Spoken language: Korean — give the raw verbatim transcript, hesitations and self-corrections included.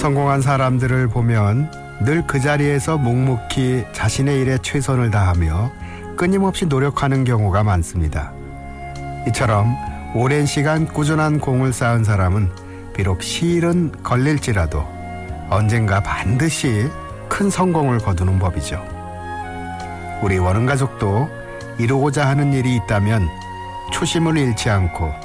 성공한 사람들을 보면 늘 그 자리에서 묵묵히 자신의 일에 최선을 다하며 끊임없이 노력하는 경우가 많습니다. 이처럼 오랜 시간 꾸준한 공을 쌓은 사람은 비록 시일은 걸릴지라도 언젠가 반드시 큰 성공을 거두는 법이죠. 우리 원흥가족도 이루고자 하는 일이 있다면 초심을 잃지 않고